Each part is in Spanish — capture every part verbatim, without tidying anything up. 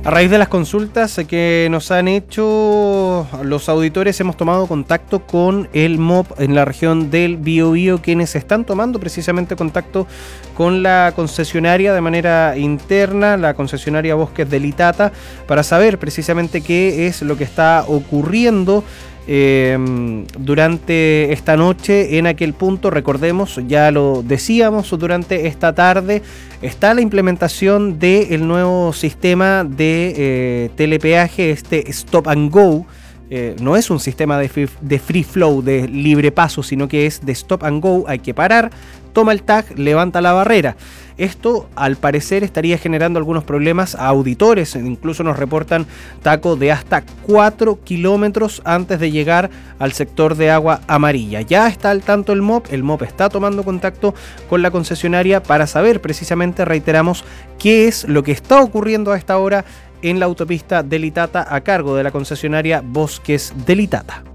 A raíz de las consultas que nos han hecho los auditores, hemos tomado contacto con el M O P en la región del Biobío, quienes están tomando precisamente contacto con la concesionaria de manera interna, la concesionaria Bosques del Itata, para saber precisamente qué es lo que está ocurriendo Eh, durante esta noche en aquel punto. Recordemos, ya lo decíamos, durante esta tarde está la implementación del nuevo sistema de eh, telepeaje, este Stop and Go. Eh, no es un sistema de free, de free flow, de libre paso, sino que es de Stop and Go. Hay que parar, toma el tag, levanta la barrera. Esto, al parecer, estaría generando algunos problemas a auditores. Incluso nos reportan taco de hasta cuatro kilómetros antes de llegar al sector de Agua Amarilla. Ya está al tanto el M O P. El M O P está tomando contacto con la concesionaria para saber precisamente, reiteramos, qué es lo que está ocurriendo a esta hora en la autopista del Itata a cargo de la concesionaria Bosques del Itata.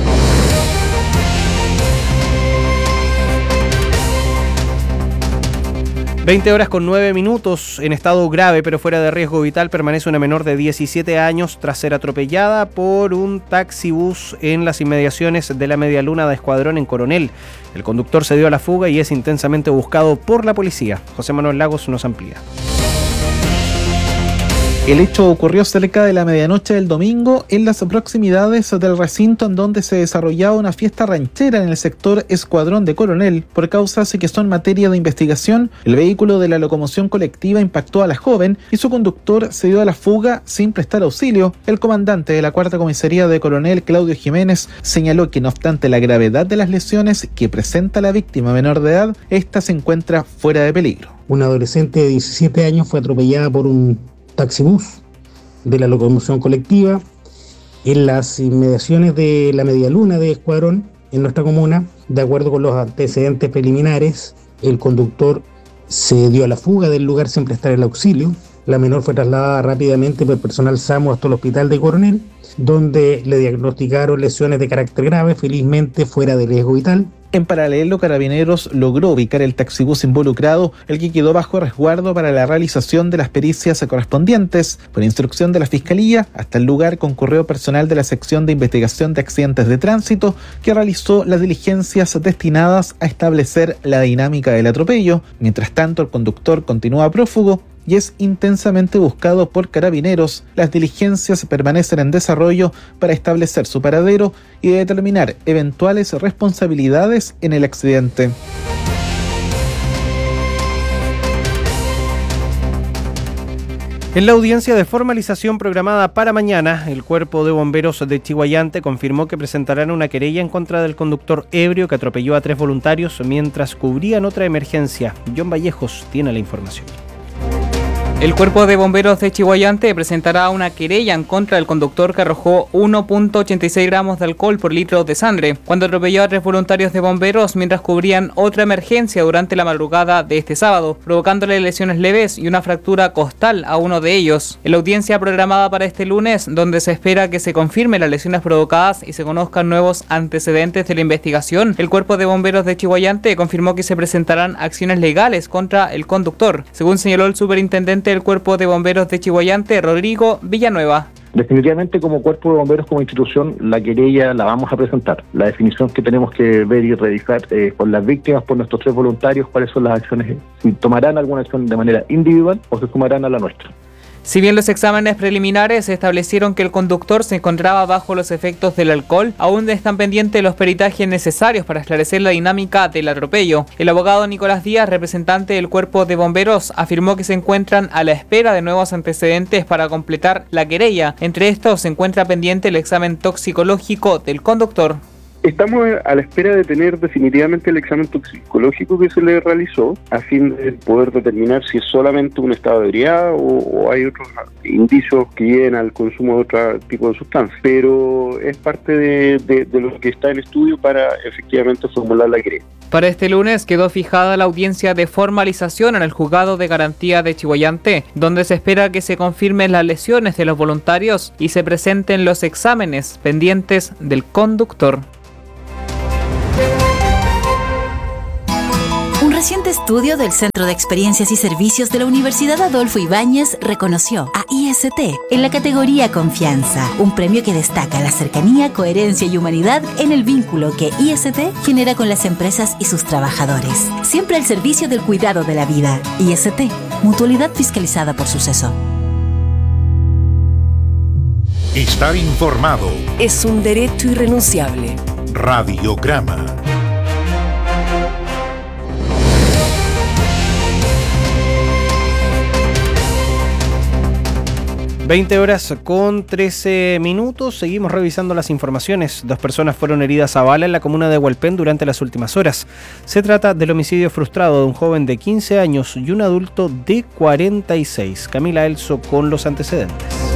veinte horas con nueve minutos. En estado grave pero fuera de riesgo vital permanece una menor de diecisiete años tras ser atropellada por un taxibús en las inmediaciones de la Media Luna de Escuadrón en Coronel. El conductor se dio a la fuga y es intensamente buscado por la policía. José Manuel Lagos nos amplía. El hecho ocurrió cerca de la medianoche del domingo en las proximidades del recinto en donde se desarrollaba una fiesta ranchera en el sector Escuadrón de Coronel. Por causas que son materia de investigación, el vehículo de la locomoción colectiva impactó a la joven y su conductor se dio a la fuga sin prestar auxilio. El comandante de la cuarta comisaría de Coronel, Claudio Jiménez, señaló que no obstante la gravedad de las lesiones que presenta la víctima menor de edad, esta se encuentra fuera de peligro. Una adolescente de diecisiete años fue atropellada por un taxibús de la locomoción colectiva en las inmediaciones de la Media Luna de Escuadrón en nuestra comuna. De acuerdo con los antecedentes preliminares, el conductor se dio a la fuga del lugar sin prestar el auxilio. La menor fue trasladada rápidamente por el personal SAMU hasta el hospital de Coronel, donde le diagnosticaron lesiones de carácter grave, felizmente fuera de riesgo vital. En paralelo, Carabineros logró ubicar el taxibús involucrado, el que quedó bajo resguardo para la realización de las pericias correspondientes. Por instrucción de la Fiscalía, hasta el lugar concurrió personal de la Sección de Investigación de Accidentes de Tránsito, que realizó las diligencias destinadas a establecer la dinámica del atropello. Mientras tanto, el conductor continúa prófugo y es intensamente buscado por Carabineros. Las diligencias permanecen en desarrollo para establecer su paradero y determinar eventuales responsabilidades en el accidente. En la audiencia de formalización programada para mañana, el Cuerpo de Bomberos de Chiguayante confirmó que presentarán una querella en contra del conductor ebrio que atropelló a tres voluntarios mientras cubrían otra emergencia. John Vallejos tiene la información. El Cuerpo de Bomberos de Chiguayante presentará una querella en contra del conductor que arrojó uno punto ochenta y seis gramos de alcohol por litro de sangre cuando atropelló a tres voluntarios de bomberos mientras cubrían otra emergencia durante la madrugada de este sábado, provocándole lesiones leves y una fractura costal a uno de ellos. En la audiencia programada para este lunes, donde se espera que se confirmen las lesiones provocadas y se conozcan nuevos antecedentes de la investigación, el Cuerpo de Bomberos de Chiguayante confirmó que se presentarán acciones legales contra el conductor, según señaló el superintendente del Cuerpo de Bomberos de Chiguayante, Rodrigo Villanueva. Definitivamente, como Cuerpo de Bomberos, como institución, la querella la vamos a presentar. La definición que tenemos que ver y revisar eh, por las víctimas, por nuestros tres voluntarios, cuáles son las acciones, si tomarán alguna acción de manera individual o se sumarán a la nuestra. Si bien los exámenes preliminares establecieron que el conductor se encontraba bajo los efectos del alcohol, aún están pendientes los peritajes necesarios para esclarecer la dinámica del atropello. El abogado Nicolás Díaz, representante del Cuerpo de Bomberos, afirmó que se encuentran a la espera de nuevos antecedentes para completar la querella. Entre estos se encuentra pendiente el examen toxicológico del conductor. Estamos a la espera de tener definitivamente el examen toxicológico que se le realizó a fin de poder determinar si es solamente un estado de ebriedad o, o hay otros indicios que lleven al consumo de otro tipo de sustancias. Pero es parte de, de, de lo que está en estudio para efectivamente formular la querella. Para este lunes quedó fijada la audiencia de formalización en el Juzgado de Garantía de Chiguayante, donde se espera que se confirmen las lesiones de los voluntarios y se presenten los exámenes pendientes del conductor. Un reciente estudio del Centro de Experiencias y Servicios de la Universidad Adolfo Ibáñez reconoció a I S T en la categoría Confianza, un premio que destaca la cercanía, coherencia y humanidad en el vínculo que I S T genera con las empresas y sus trabajadores. Siempre al servicio del cuidado de la vida. I S T, mutualidad fiscalizada por Suceso. Estar informado es un derecho irrenunciable. Radiograma. veinte horas con trece minutos. Seguimos revisando las informaciones. Dos personas fueron heridas a bala en la comuna de Hualpén durante las últimas horas. Se trata del homicidio frustrado de un joven de quince años y un adulto de cuarenta y seis. Camila Elso con los antecedentes.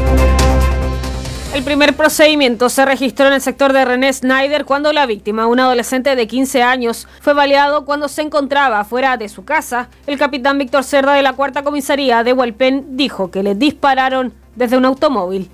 El primer procedimiento se registró en el sector de René Snyder cuando la víctima, un adolescente de quince años, fue baleado cuando se encontraba fuera de su casa. El capitán Víctor Cerda de la Cuarta Comisaría de Hualpén dijo que le dispararon desde un automóvil.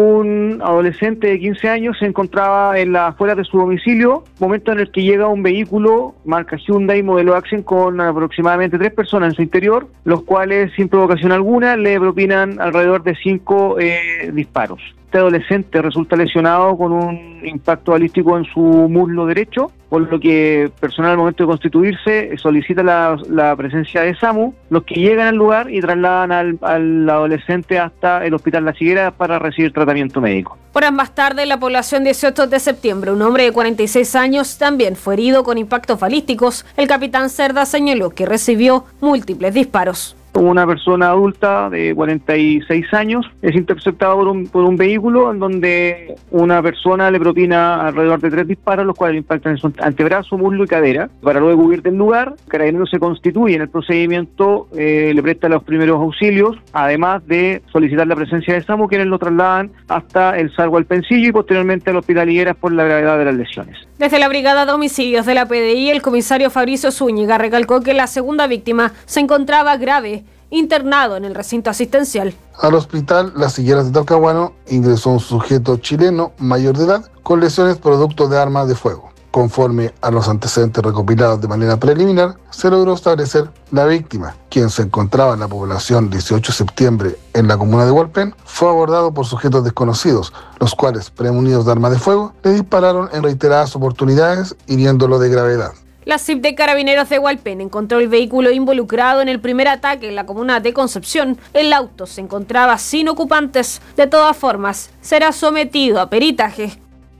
Un adolescente de quince años se encontraba en las afueras de su domicilio, momento en el que llega un vehículo marca Hyundai modelo Accent con aproximadamente tres personas en su interior, los cuales sin provocación alguna le propinan alrededor de cinco eh, disparos. Este adolescente resulta lesionado con un impacto balístico en su muslo derecho, por lo que personal al momento de constituirse solicita la, la presencia de SAMU, los que llegan al lugar y trasladan al, al adolescente hasta el Hospital Las Higueras para recibir tratamiento médico. Horas más tarde, en la población dieciocho de septiembre, un hombre de cuarenta y seis años también fue herido con impactos balísticos. El capitán Cerda señaló que recibió múltiples disparos. Una persona adulta de cuarenta y seis años es interceptada por un, por un vehículo en donde una persona le propina alrededor de tres disparos, los cuales le impactan en su antebrazo, muslo y cadera. Para luego huir del lugar, Carabineros se constituye en el procedimiento, eh, le presta los primeros auxilios, además de solicitar la presencia de SAMU, quienes lo trasladan hasta el S A R Hualpencillo y posteriormente al Hospital Higueras por la gravedad de las lesiones. Desde la Brigada de Homicidios de la P D I, el comisario Fabricio Zúñiga recalcó que la segunda víctima se encontraba grave, internado en el recinto asistencial. Al hospital Las Higueras de Talcahuano ingresó un sujeto chileno mayor de edad con lesiones producto de armas de fuego. Conforme a los antecedentes recopilados de manera preliminar, se logró establecer la víctima, quien se encontraba en la población dieciocho de septiembre en la comuna de Hualpén, fue abordado por sujetos desconocidos, los cuales, premunidos de armas de fuego, le dispararon en reiteradas oportunidades, hiriéndolo de gravedad. La C I P de Carabineros de Hualpén encontró el vehículo involucrado en el primer ataque en la comuna de Concepción. El auto se encontraba sin ocupantes. De todas formas, será sometido a peritaje.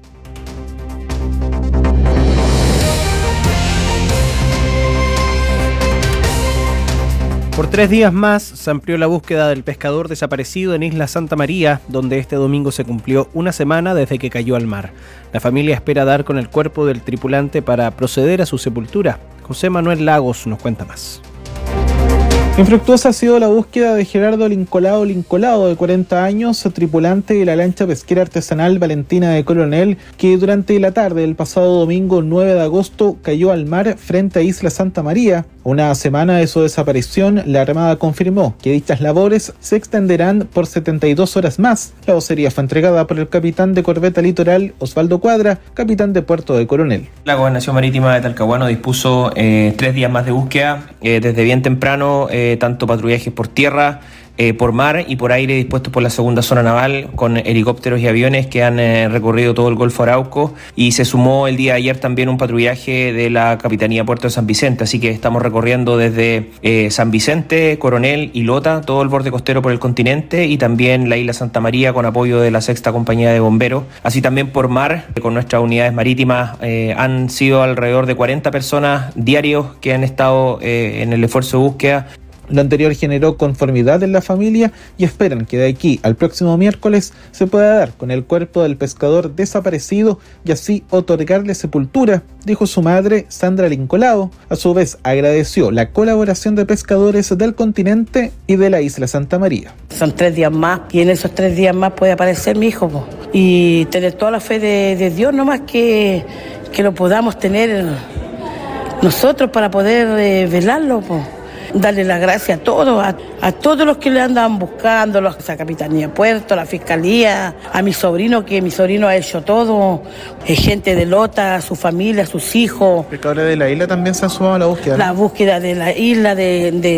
Por tres días más se amplió la búsqueda del pescador desaparecido en Isla Santa María, donde este domingo se cumplió una semana desde que cayó al mar. La familia espera dar con el cuerpo del tripulante para proceder a su sepultura. José Manuel Lagos nos cuenta más. Infructuosa ha sido la búsqueda de Gerardo Lincolao Lincolao, de cuarenta años, tripulante de la lancha pesquera artesanal Valentina de Coronel, que durante la tarde del pasado domingo nueve de agosto cayó al mar frente a Isla Santa María. Una semana de su desaparición, la Armada confirmó que dichas labores se extenderán por setenta y dos horas más. La vocería fue entregada por el capitán de corbeta litoral, Osvaldo Cuadra, capitán de Puerto de Coronel. La Gobernación Marítima de Talcahuano dispuso eh, tres días más de búsqueda, eh, desde bien temprano, eh, tanto patrullajes por tierra, Eh, por mar y por aire dispuestos por la segunda zona naval con helicópteros y aviones que han eh, recorrido todo el Golfo Arauco, y se sumó el día de ayer también un patrullaje de la Capitanía Puerto de San Vicente, así que estamos recorriendo desde eh, San Vicente, Coronel y Lota, todo el borde costero por el continente, y también la isla Santa María con apoyo de la Sexta Compañía de Bomberos, así también por mar con nuestras unidades marítimas. Eh, han sido alrededor de cuarenta personas diarios que han estado eh, en el esfuerzo de búsqueda. Lo anterior generó conformidad en la familia y esperan que de aquí al próximo miércoles se pueda dar con el cuerpo del pescador desaparecido y así otorgarle sepultura, dijo su madre, Sandra Lincolao. A su vez agradeció la colaboración de pescadores del continente y de la isla Santa María. Son tres días más y en esos tres días más puede aparecer mi hijo, po. Y tener toda la fe de, de Dios, nomás que, que lo podamos tener nosotros para poder eh, velarlo, po. Darle las gracias a todos, a, a todos los que le andaban buscando, a la Capitanía de Puerto, a la Fiscalía, a mi sobrino, que mi sobrino ha hecho todo, eh, gente de Lota, su familia, sus hijos. ¿Pescadores de la isla también se han sumado a la búsqueda? La búsqueda de la isla, de... de